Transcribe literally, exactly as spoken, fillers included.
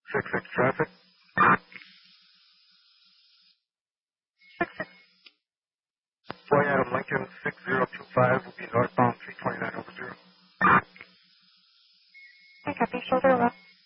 six six traffic. Flight Adam Lincoln six zero two five will be northbound three twenty-nine over zero. I copy, shoulder left.